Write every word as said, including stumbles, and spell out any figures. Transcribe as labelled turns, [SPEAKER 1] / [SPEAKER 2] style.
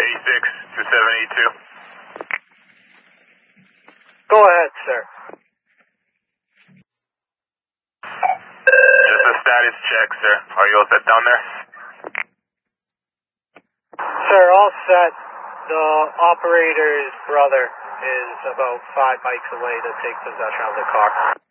[SPEAKER 1] eighty-six to seven eighty-two.
[SPEAKER 2] Go ahead, sir.
[SPEAKER 1] Just a status check, sir. Are you all set down there?
[SPEAKER 2] Sir, all set. The operator's brother is about five bikes away to take possession of the car.